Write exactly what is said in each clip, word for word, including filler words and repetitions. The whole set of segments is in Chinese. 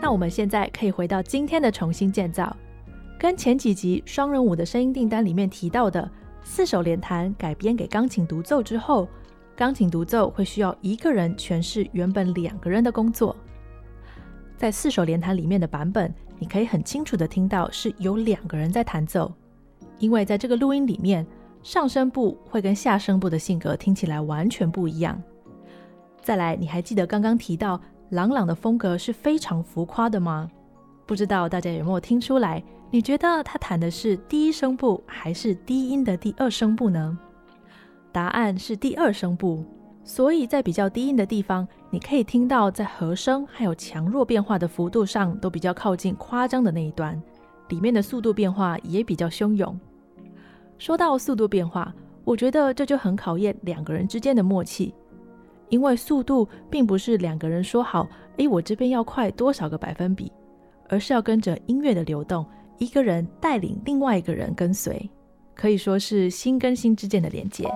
那我们现在可以回到今天的重新建造，跟前几集双人舞的声音订单里面提到的四手联弹改编给钢琴独奏之后，钢琴独奏会需要一个人诠释原本两个人的工作。在四手联弹里面的版本，你可以很清楚的听到是有两个人在弹奏，因为在这个录音里面，上声部会跟下声部的性格听起来完全不一样。再来，你还记得刚刚提到朗朗的风格是非常浮夸的吗？不知道大家有没有听出来，你觉得他弹的是第一声部还是低音的第二声部呢？答案是第二声部，所以在比较低音的地方，你可以听到在和声还有强弱变化的幅度上都比较靠近夸张的那一端，里面的速度变化也比较汹涌。说到速度变化，我觉得这就很考验两个人之间的默契，因为速度并不是两个人说好，诶，我这边要快多少个百分比，而是要跟着音乐的流动，一个人带领另外一个人跟随，可以说是心跟心之间的连接。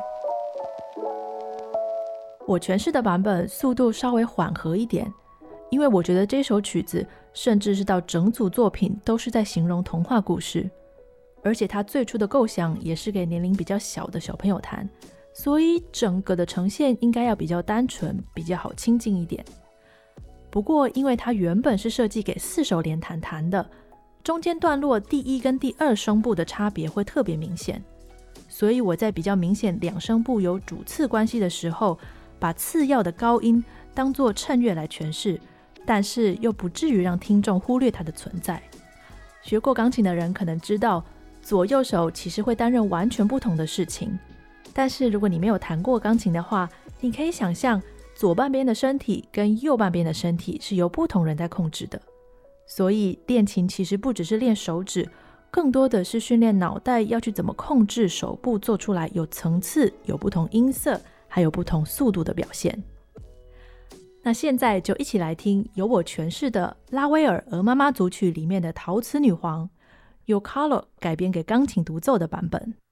我诠释的版本速度稍微缓和一点，因为我觉得这首曲子甚至是到整组作品都是在形容童话故事，而且它最初的构想也是给年龄比较小的小朋友弹，所以整个的呈现应该要比较单纯，比较好亲近一点。不过因为它原本是设计给四手联弹弹的，中间段落第一跟第二声部的差别会特别明显，所以我在比较明显两声部有主次关系的时候，把次要的高音当作衬乐来诠释，但是又不至于让听众忽略它的存在。学过钢琴的人可能知道，左右手其实会担任完全不同的事情，但是如果你没有弹过钢琴的话，你可以想象左半边的身体跟右半边的身体是由不同人在控制的，所以练琴其实不只是练手指，更多的是训练脑袋要去怎么控制手部做出来有层次、有不同音色还有不同速度的表现。那现在就一起来听由我诠释的拉威尔鹅妈妈组曲里面的陶瓷女皇，由 Carlo 改编给钢琴独奏的版本。